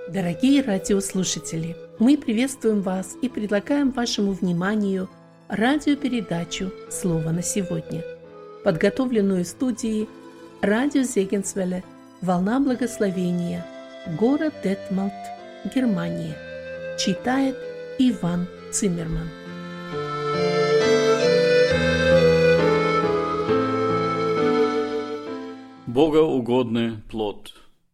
Дорогие радиослушатели, мы приветствуем вас и предлагаем вашему вниманию радиопередачу «Слово на сегодня», подготовленную студией радио Зегенсвелле «Волна благословения», город Детмалт, Германия. Читает Иван Циммерман. Богоугодный плод.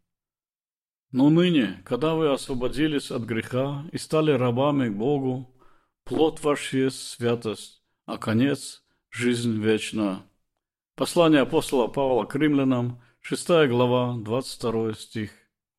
Но ныне, когда вы освободились от греха и стали рабами к Богу, плод ваш есть святость, а конец – жизнь вечная. Послание апостола Павла к римлянам, 6 глава, 22 стих.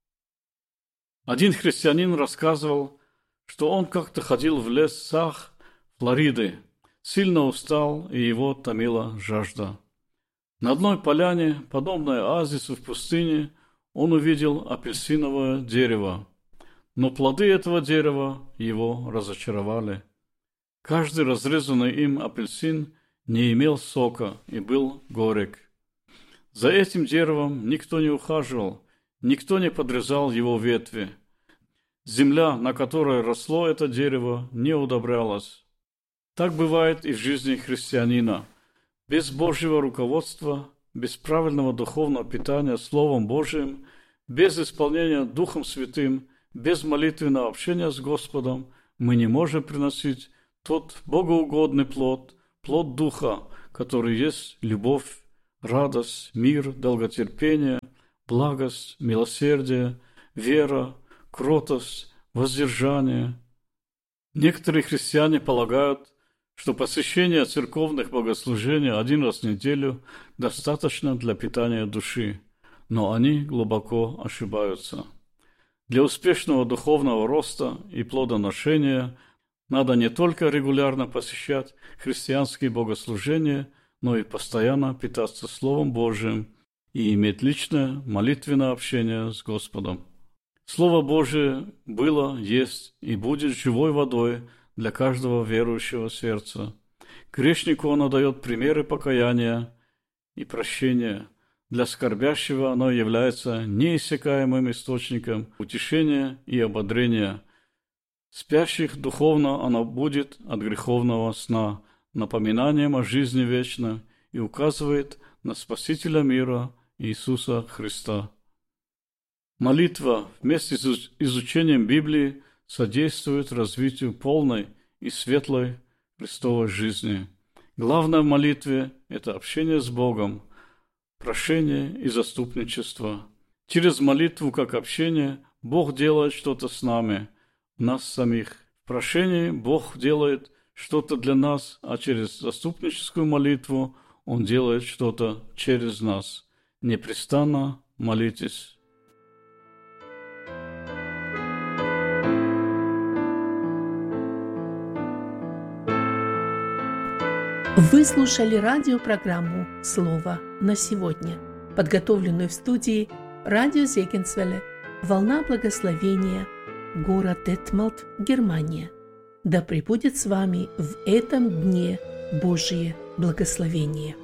Один христианин рассказывал, что он как-то ходил в лесах Флориды, сильно устал, и его томила жажда. На одной поляне, подобной оазису в пустыне, он увидел апельсиновое дерево, но плоды этого дерева его разочаровали. Каждый разрезанный им апельсин не имел сока и был горек. За этим деревом никто не ухаживал, никто не подрезал его ветви. Земля, на которой росло это дерево, не удобрялась. Так бывает и в жизни христианина. Без Божьего руководства, без правильного духовного питания Словом Божиим, без исполнения Духом Святым, без молитвенного общения с Господом мы не можем приносить тот богоугодный плод, плод Духа, который есть любовь, радость, мир, долготерпение, благость, милосердие, вера, кротость, воздержание. Некоторые христиане полагают, что посещение церковных богослужений один раз в неделю достаточно для питания души, но они глубоко ошибаются. Для успешного духовного роста и плодоношения надо не только регулярно посещать христианские богослужения, но и постоянно питаться Словом Божиим и иметь личное молитвенное общение с Господом. Слово Божие было, есть и будет живой водой для каждого верующего сердца. Грешнику оно дает примеры покаяния и прощения. Для скорбящего оно является неиссякаемым источником утешения и ободрения. Спящих духовно оно будет от греховного сна, напоминанием о жизни вечной и указывает на Спасителя мира Иисуса Христа. Молитва вместе с изучением Библии содействует развитию полной и светлой Христовой жизни. Главное в молитве – это общение с Богом, прошение и заступничество. Через молитву, как общение, Бог делает что-то с нами, нас самих. В прошении Бог делает что-то для нас, а через заступническую молитву Он делает что-то через нас. Непрестанно молитесь. Вы слушали радиопрограмму «Слово на сегодня», подготовленную в студии радио Зегенсвелле «Волна благословения», город Детмалт, Германия. Да пребудет с вами в этом дне Божие благословение.